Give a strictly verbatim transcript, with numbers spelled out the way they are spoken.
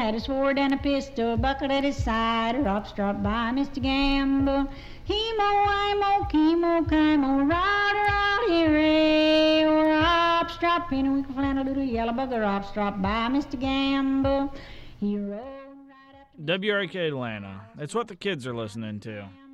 had a sword and a pistol buckled at his side. A rop dropped by Mister Gamble. He-mo, I-mo, chemo, chimo, rod, rod, hooray. Or rop drop in a winkle flannel, little yellow bugger. Rop dropped by Mister Gamble. He rode right up to W R K Atlanta. That's what the kids are listening to.